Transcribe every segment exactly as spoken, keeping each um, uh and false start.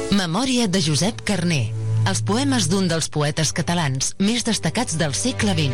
Memòria de Josep Carner. Els poemes d'un dels poetes catalans més destacats del segle vint.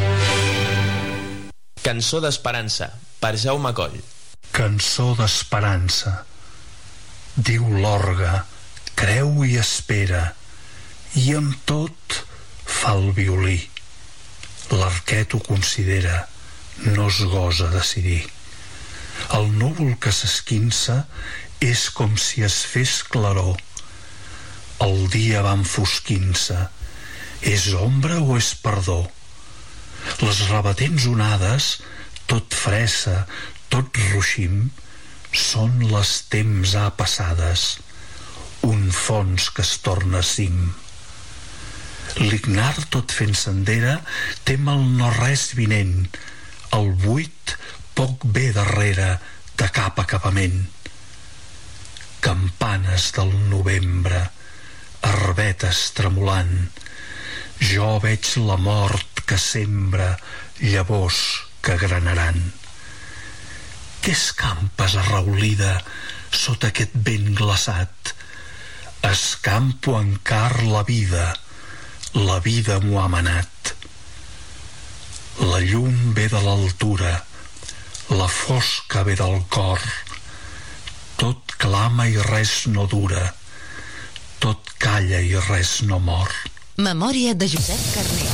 Cançó d'esperança, per Jaume Coll. Cançó d'esperança. Diu l'orgue, creu i espera, i amb tot fa el violí. L'arquet ho considera, no es gosa decidir. El núvol que s'esquinça és com si es fes claror. El dia va enfosquint-se, és ombra o és perdó? Les rebatents onades, tot fressa, tot ruixim, són les temps ha passades, un fons que es torna cim. L'ignar tot fent sendera tem el no-res vinent, el buit poc bé darrere de cap acabament. Campanes del novembre, herbetes tremolant, jo veig la mort que sembra llavors que granaran. Què escampes arraulida sota aquest vent glaçat? Escampo encar la vida, la vida m'ho ha manat. La llum ve de l'altura, la fosca ve del cor, tot clama i res no dura, tot calla i res no mor. Memòria de Josep Carner.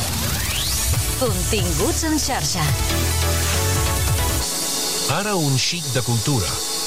Continguts en xarxa. Ara un xic de cultura.